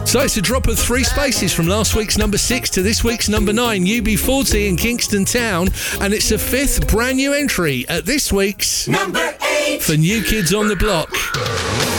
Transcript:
So it's a drop of 3 spaces from last week's number 6 to this week's number 9, UB40 in Kingston Town, and it's a 5th brand new entry at this week's number 8 for New Kids on the Block.